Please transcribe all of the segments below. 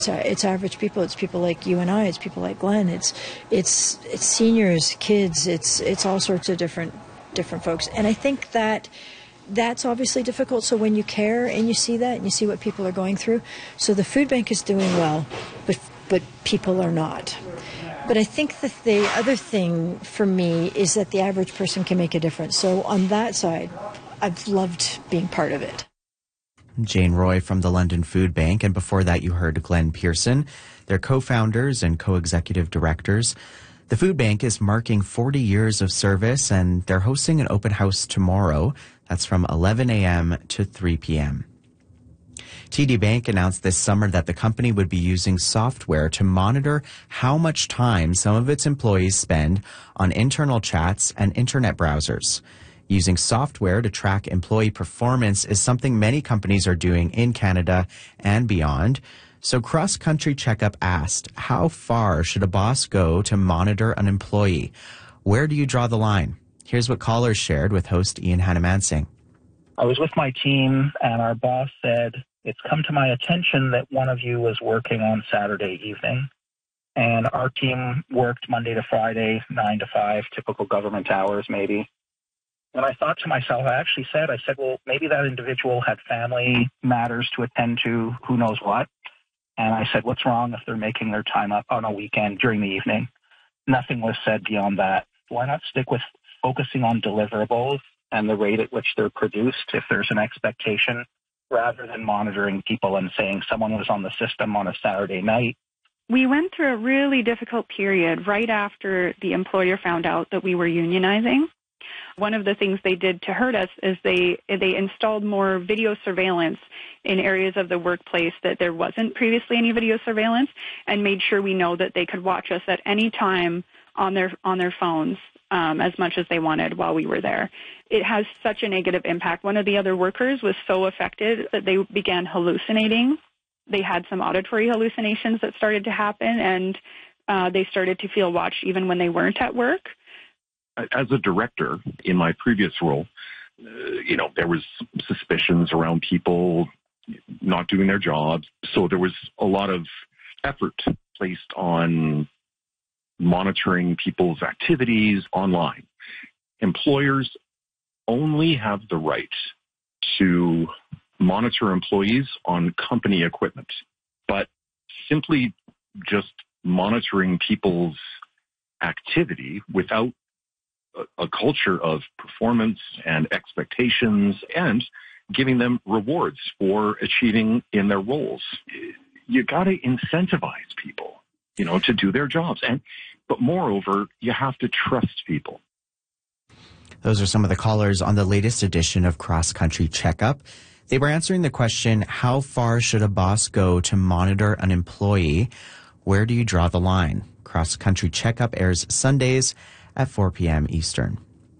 It's average people. It's people like you and I. It's people like Glenn. It's seniors, kids. It's all sorts of different folks. And I think that's obviously difficult. So when you care and you see that and you see what people are going through, so the food bank is doing well, but people are not. But I think that the other thing for me is that the average person can make a difference. So on that side, I've loved being part of it. Jane Roy from the London Food Bank, and before that you heard Glenn Pearson. They're co-founders and co-executive directors. The food bank is marking 40 years of service, and they're hosting an open house tomorrow. That's from 11 a.m. to 3 p.m. TD Bank announced this summer that the company would be using software to monitor how much time some of its employees spend on internal chats and internet browsers. Using software to track employee performance is something many companies are doing in Canada and beyond. So Cross Country Checkup asked, how far should a boss go to monitor an employee? Where do you draw the line? Here's what callers shared with host Ian Hannamansing. I was with my team, and our boss said, it's come to my attention that one of you was working on Saturday evening. And our team worked Monday to Friday, 9 to 5, typical government hours maybe. And I thought to myself, I said, well, maybe that individual had family matters to attend to, who knows what. And I said, what's wrong if they're making their time up on a weekend during the evening? Nothing was said beyond that. Why not stick with focusing on deliverables and the rate at which they're produced if there's an expectation, rather than monitoring people and saying someone was on the system on a Saturday night? We went through a really difficult period right after the employer found out that we were unionizing. One of the things they did to hurt us is they installed more video surveillance in areas of the workplace that there wasn't previously any video surveillance, and made sure we know that they could watch us at any time on their phones as much as they wanted while we were there. It has such a negative impact. One of the other workers was so affected that they began hallucinating. They had some auditory hallucinations that started to happen, and they started to feel watched even when they weren't at work. As a director in my previous role, there was suspicions around people not doing their jobs. So there was a lot of effort placed on monitoring people's activities online. Employers only have the right to monitor employees on company equipment, but simply just monitoring people's activity without a culture of performance and expectations and giving them rewards for achieving in their roles. You got to incentivize people, to do their jobs. But moreover, you have to trust people. Those are some of the callers on the latest edition of Cross Country Checkup. They were answering the question, how far should a boss go to monitor an employee? Where do you draw the line? Cross Country Checkup airs Sundays at 4 p.m. Eastern.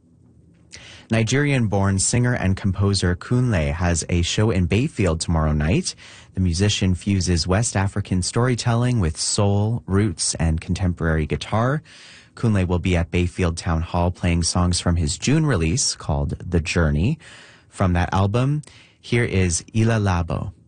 Nigerian-born singer and composer Kunle has a show in Bayfield tomorrow night. The musician fuses West African storytelling with soul, roots, and contemporary guitar. Kunle will be at Bayfield Town Hall playing songs from his June release called The Journey. From that album, here is Ila Labo.